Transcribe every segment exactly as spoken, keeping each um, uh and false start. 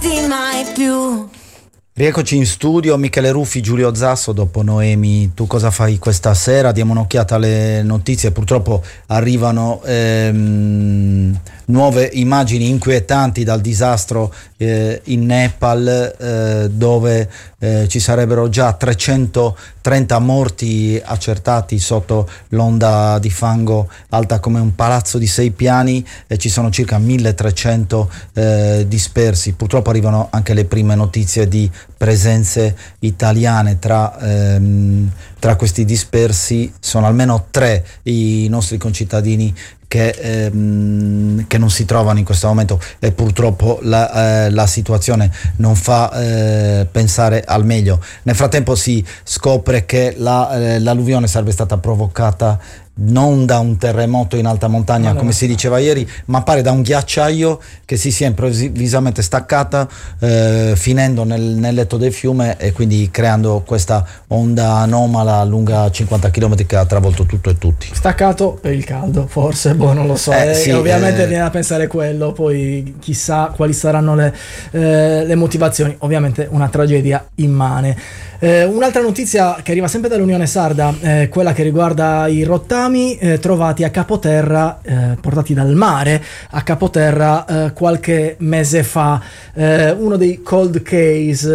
lasciarti mai più. Rieccoci in studio, Michele Ruffi, Giulio Zasso. Dopo Noemi, tu cosa fai questa sera? Diamo un'occhiata alle notizie. Purtroppo arrivano ehm, nuove immagini inquietanti dal disastro eh, in Nepal, eh, dove eh, ci sarebbero già trecentotrenta morti accertati sotto l'onda di fango alta come un palazzo di sei piani, e ci sono circa milletrecento eh, dispersi. Purtroppo arrivano anche le prime notizie di presenze italiane tra, ehm, tra questi dispersi. Sono almeno tre i nostri concittadini che, ehm, che non si trovano in questo momento, e purtroppo la, eh, la situazione non fa eh, pensare al meglio. Nel frattempo si scopre che la, eh, l'alluvione sarebbe stata provocata non da un terremoto in alta montagna, no, come no. si diceva ieri, ma pare da un ghiacciaio che si sia improvvisamente staccata, eh, finendo nel, nel letto del fiume, e quindi creando questa onda anomala lunga cinquanta chilometri che ha travolto tutto e tutti. Staccato per il caldo, forse, boh, non lo so. Eh, eh, sì, ovviamente eh... viene a pensare quello, poi chissà quali saranno le, eh, le motivazioni. Ovviamente una tragedia immane. Eh, un'altra notizia che arriva sempre dall'Unione Sarda, eh, quella che riguarda i rottami eh, trovati a Capoterra, eh, portati dal mare a Capoterra eh, qualche mese fa. Eh, uno dei cold case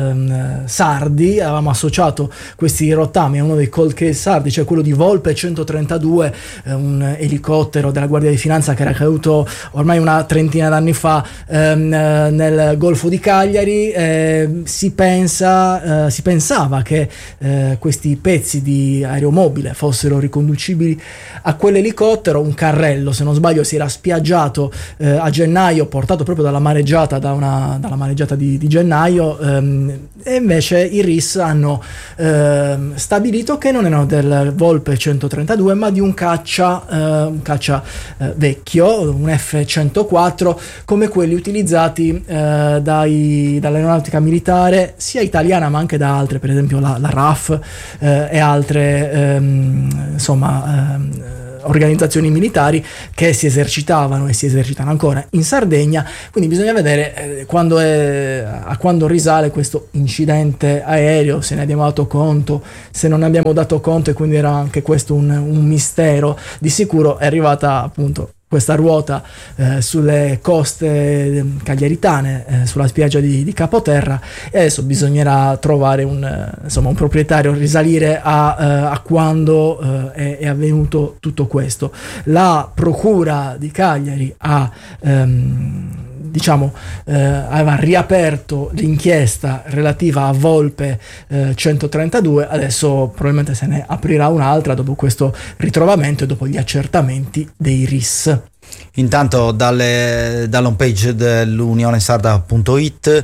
eh, sardi, avevamo associato questi rottami a uno dei cold case sardi, cioè quello di Volpe centotrentadue, eh, un elicottero della Guardia di Finanza che era caduto ormai una trentina d'anni fa ehm, nel Golfo di Cagliari. Eh, si pensa, eh, si pensa pensava che eh, questi pezzi di aeromobile fossero riconducibili a quell'elicottero. Un carrello, se non sbaglio, si era spiaggiato eh, a gennaio, portato proprio dalla mareggiata, da una, dalla mareggiata di, di gennaio, ehm, e invece i R I S hanno ehm, stabilito che non erano del Volpe centotrentadue, ma di un caccia, eh, un caccia eh, vecchio, un F centoquattro, come quelli utilizzati eh, dai, dall'aeronautica militare sia italiana ma anche da altre, per esempio la, la R A F eh, e altre ehm, insomma ehm, organizzazioni militari che si esercitavano e si esercitano ancora in Sardegna. Quindi bisogna vedere eh, quando è, a quando risale questo incidente aereo, se ne abbiamo dato conto, se non ne abbiamo dato conto, e quindi era anche questo un, un mistero. Di sicuro è arrivata appunto questa ruota eh, sulle coste cagliaritane, eh, sulla spiaggia di, di Capoterra, e adesso bisognerà trovare un, eh, insomma, un proprietario, risalire a, eh, a quando eh, è, è avvenuto tutto questo. La procura di Cagliari ha ehm, diciamo eh, aveva riaperto l'inchiesta relativa a Volpe eh, centotrentadue, adesso probabilmente se ne aprirà un'altra dopo questo ritrovamento e dopo gli accertamenti dei R I S. Intanto dalle, dall'home page dell'unionesarda punto it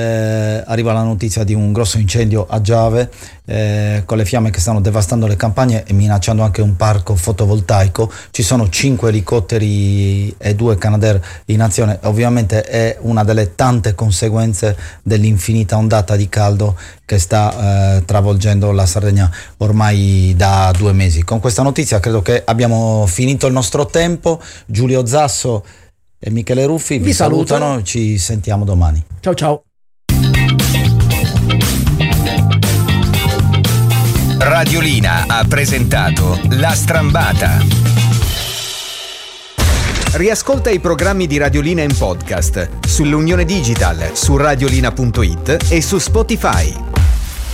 eh, arriva la notizia di un grosso incendio a Giave, eh, con le fiamme che stanno devastando le campagne e minacciando anche un parco fotovoltaico. Ci sono cinque elicotteri e due Canadair in azione. Ovviamente è una delle tante conseguenze dell'infinita ondata di caldo che sta eh, travolgendo la Sardegna ormai da due mesi. Con questa notizia credo che abbiamo finito il nostro tempo. Giulio Zasso e Michele Ruffi vi, vi salutano. salutano, ci sentiamo domani. Ciao ciao. Radiolina ha presentato La Strambata. Riascolta i programmi di Radiolina in podcast sull'Unione Digital, su radiolina punto it e su Spotify.